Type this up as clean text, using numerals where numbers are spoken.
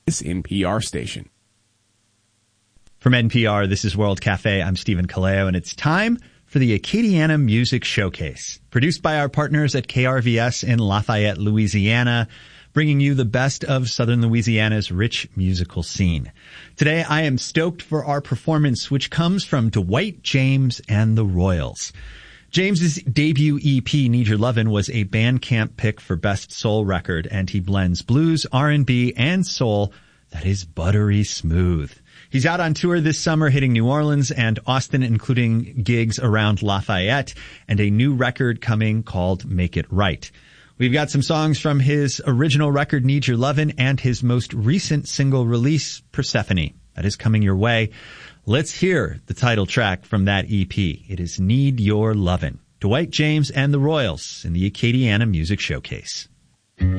this NPR station. From NPR, this is World Cafe. I'm Stephen Kaleo, and it's time for the Acadiana Music Showcase, produced by our partners at KRVS in Lafayette, Louisiana, bringing you the best of Southern Louisiana's rich musical scene. Today, I am stoked for our performance, which comes from Dwight James and the Royals. James's debut EP, Need Your Lovin', was a Bandcamp pick for Best Soul Record, and he blends blues, R&B, and soul that is buttery smooth. He's out on tour this summer, hitting New Orleans and Austin, including gigs around Lafayette, and a new record coming called Make It Right. We've got some songs from his original record, Need Your Lovin', and his most recent single release, Persephone. That is coming your way. Let's hear the title track from that EP. It is Need Your Lovin'. Dwight James and the Royals in the Acadiana Music Showcase.